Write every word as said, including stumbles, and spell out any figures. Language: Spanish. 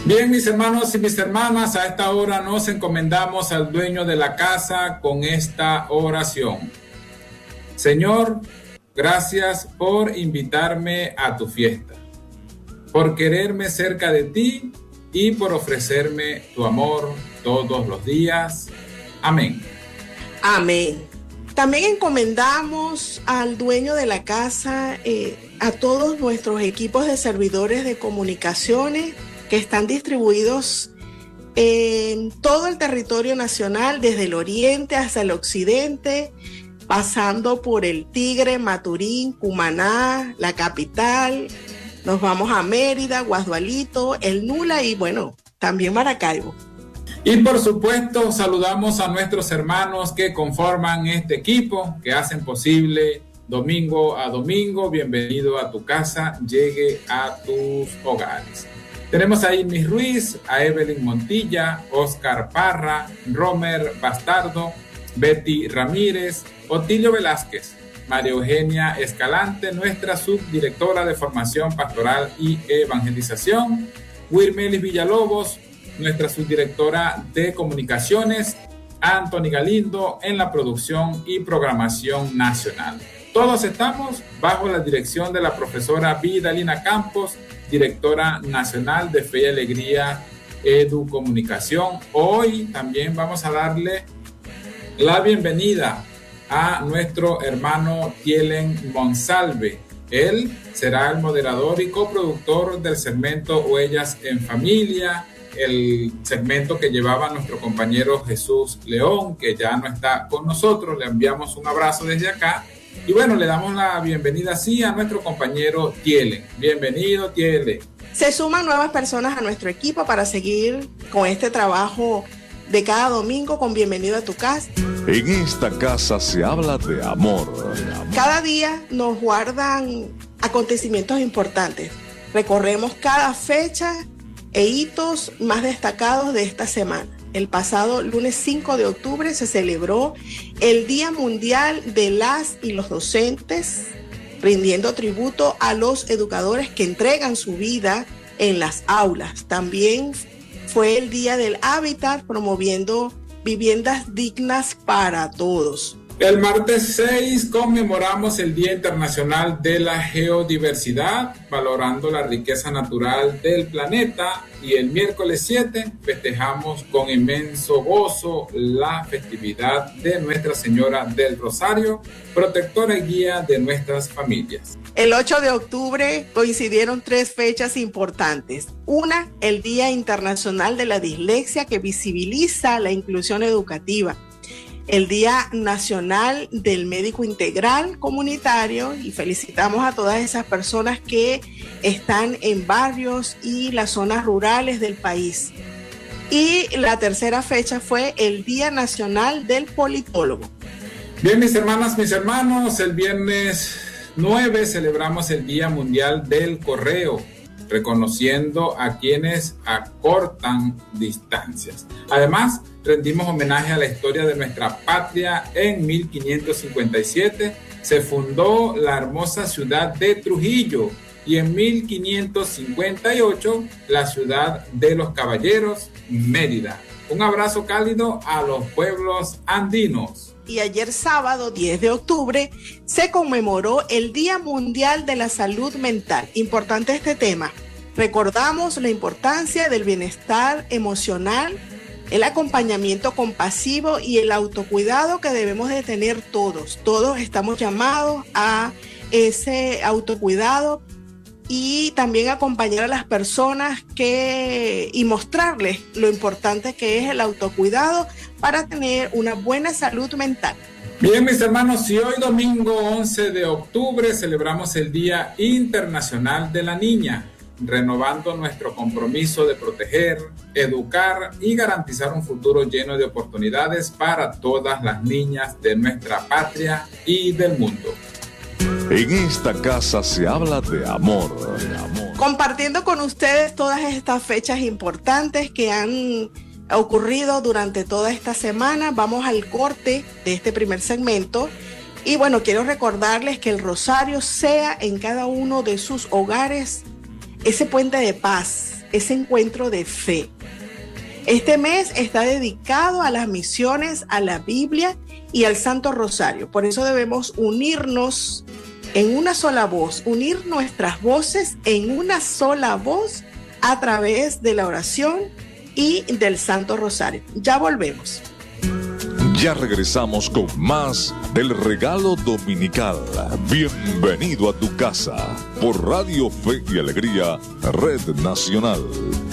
Bien, mis hermanos y mis hermanas, a esta hora nos encomendamos al dueño de la casa con esta oración. Señor, gracias por invitarme a tu fiesta, por quererme cerca de ti y por ofrecerme tu amor todos los días. Amén. Amén. También encomendamos al dueño de la casa, eh, a todos nuestros equipos de servidores de comunicaciones que están distribuidos en todo el territorio nacional, desde el oriente hasta el occidente, pasando por el Tigre, Maturín, Cumaná, la capital. Nos vamos a Mérida, Guasdualito, El Nula y bueno, también Maracaibo. Y por supuesto saludamos a nuestros hermanos que conforman este equipo, que hacen posible domingo a domingo. Bienvenido a tu casa, llegue a tus hogares. Tenemos a Inmis Ruiz, a Evelyn Montilla, Oscar Parra, Romer Bastardo, Betty Ramírez, Otilio Velázquez, María Eugenia Escalante, nuestra subdirectora de Formación Pastoral y Evangelización, Wirmelis Villalobos, nuestra subdirectora de Comunicaciones, Anthony Galindo en la producción y programación nacional. Todos estamos bajo la dirección de la profesora Vidalina Campos, directora nacional de Fe y Alegría Educomunicación. Hoy también vamos a darle la bienvenida a nuestro hermano Tielen Monsalve. Él será el moderador y coproductor del segmento Huellas en Familia, el segmento que llevaba nuestro compañero Jesús León, que ya no está con nosotros. Le enviamos un abrazo desde acá. Y bueno, le damos la bienvenida sí a nuestro compañero Tielen. Bienvenido, Tielen. Se suman nuevas personas a nuestro equipo para seguir con este trabajo de cada domingo con Bienvenido a tu casa. En esta casa se habla de amor. Cada día nos guardan acontecimientos importantes. Recorremos cada fecha e hitos más destacados de esta semana. El pasado lunes cinco de octubre se celebró el Día Mundial de las y los Docentes, rindiendo tributo a los educadores que entregan su vida en las aulas. También fue el Día del Hábitat, promoviendo viviendas dignas para todos. El martes seis conmemoramos el Día Internacional de la Geodiversidad, valorando la riqueza natural del planeta, y el miércoles siete festejamos con inmenso gozo la festividad de Nuestra Señora del Rosario, protectora y guía de nuestras familias. El ocho de octubre coincidieron tres fechas importantes. Una, el Día Internacional de la Dislexia, que visibiliza la inclusión educativa. El Día Nacional del Médico Integral Comunitario, y felicitamos a todas esas personas que están en barrios y las zonas rurales del país. Y la tercera fecha fue el Día Nacional del Politólogo. Bien, mis hermanas, mis hermanos, el viernes nueve celebramos el Día Mundial del Correo, reconociendo a quienes acortan distancias. Además, rendimos homenaje a la historia de nuestra patria. En mil quinientos cincuenta y siete se fundó la hermosa ciudad de Trujillo y en mil quinientos cincuenta y ocho la ciudad de los Caballeros, Mérida. Un abrazo cálido a los pueblos andinos. Y ayer sábado diez de octubre se conmemoró el Día Mundial de la Salud Mental. Importante este tema. Recordamos la importancia del bienestar emocional, el acompañamiento compasivo y el autocuidado que debemos de tener todos. Todos estamos llamados a ese autocuidado y también acompañar a las personas que, y mostrarles lo importante que es el autocuidado para tener una buena salud mental. Bien, mis hermanos, y hoy domingo once de octubre celebramos el Día Internacional de la Niña, renovando nuestro compromiso de proteger, educar y garantizar un futuro lleno de oportunidades para todas las niñas de nuestra patria y del mundo. En esta casa se habla de amor. Compartiendo con ustedes todas estas fechas importantes que han ocurrido durante toda esta semana, vamos al corte de este primer segmento. Y bueno, quiero recordarles que el rosario sea en cada uno de sus hogares ese puente de paz, ese encuentro de fe. Este mes está dedicado a las misiones, a la Biblia y al Santo Rosario. Por eso debemos unirnos en una sola voz, unir nuestras voces en una sola voz a través de la oración y del Santo Rosario. Ya volvemos. Ya regresamos con más del regalo dominical. Bienvenido a tu casa por Radio Fe y Alegría, Red Nacional.